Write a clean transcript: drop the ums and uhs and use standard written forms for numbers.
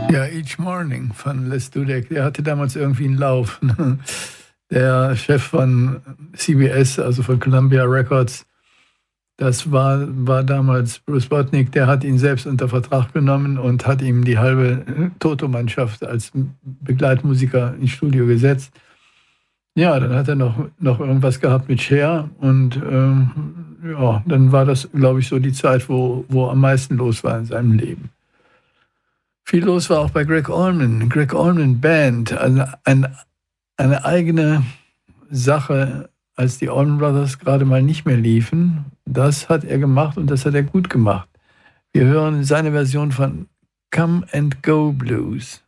Ja, Each Morning von Les Dudek, der hatte damals irgendwie einen Lauf. Der Chef von CBS, also von Columbia Records, das war damals Bruce Botnick, der hat ihn selbst unter Vertrag genommen und hat ihm die halbe Toto-Mannschaft als Begleitmusiker ins Studio gesetzt. Ja, dann hat er noch irgendwas gehabt mit Cher und ja, dann war das, glaube ich, so die Zeit, wo am meisten los war in seinem Leben. Viel los war auch bei Greg Allman Band, also eine eigene Sache, als die Allman Brothers gerade mal nicht mehr liefen. Das hat er gemacht und das hat er gut gemacht. Wir hören seine Version von Come and Go Blues.